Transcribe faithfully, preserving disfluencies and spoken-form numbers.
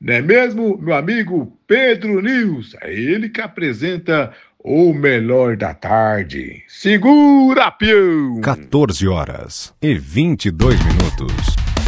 Não é mesmo, meu amigo Pedro News? É ele que apresenta o melhor da tarde. Segura, peão! quatorze horas e vinte e dois minutos.